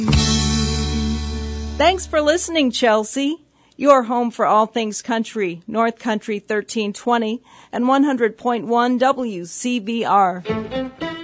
Thanks for listening, Chelsea. Your home for all things country, North Country 1320 and 100.1 WCBR.